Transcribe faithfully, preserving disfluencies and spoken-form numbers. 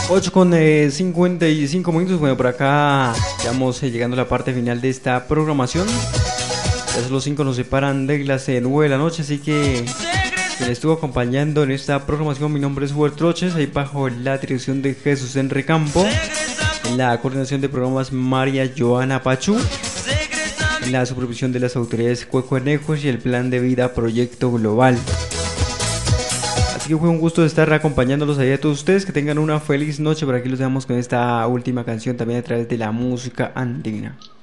ocho con eh, cincuenta y cinco minutos. Bueno, por acá estamos eh, llegando a la parte final de esta programación. Ya solo cinco nos separan de las eh, nueve de la noche, así que quien estuvo acompañando en esta programación, mi nombre es Hubert Troches, ahí bajo la dirección de Jesús Henry Campo, en la coordinación de programas María Joana Pachú, en la supervisión de las autoridades Cueco Enejos y el Plan de Vida Proyecto Global. Así que fue un gusto estar acompañándolos ahí a todos ustedes. Que tengan una feliz noche. Por aquí los dejamos con esta última canción también a través de la música andina.